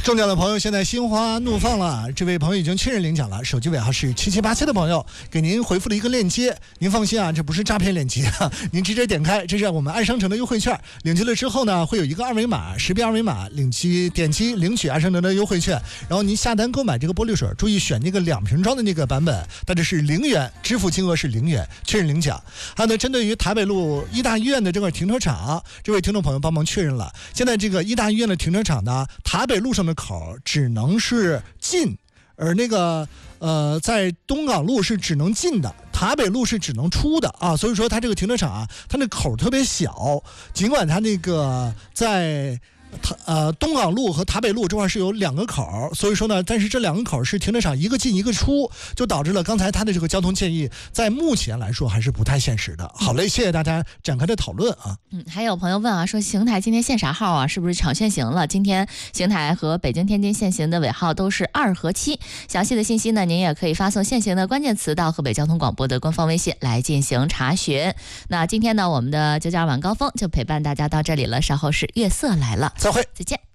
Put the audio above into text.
中奖的朋友现在心花怒放了，这位朋友已经确认领奖了，手机尾号是7787的朋友给您回复了一个链接，您放心啊，这不是诈骗链接啊，您直接点开，这是我们爱商城的优惠券，领取了之后呢，会有一个二维码，识别二维码点击领取爱商城的优惠券，然后您下单购买这个玻璃水，注意选那个2瓶装的那个版本，但这是0元，支付金额是0元，确认领奖。还有呢，针对于台北路医大医院的这个停车场，这位听众朋友帮忙确认了，现在这个医大医院的停车场呢，台北路上的口只能是进，而那个在东港路是只能进的，台北路是只能出的啊，所以说它这个停车场啊，它那口特别小，尽管它那个在东港路和台北路这块是有2个口，所以说呢，但是这2个口是停车场一个进一个出，就导致了刚才他的这个交通建议在目前来说还是不太现实的。好嘞，谢谢大家展开的讨论啊。 还有朋友问啊，说邢台今天限啥号啊？是不是抢限行了？今天邢台和北京、天津限行的尾号都是2和7。详细的信息呢，您也可以发送限行的关键词到河北交通广播的官方微信来进行查询。那今天呢，我们的992晚高峰就陪伴大家到这里了，稍后是月色来了。 再会， 再见。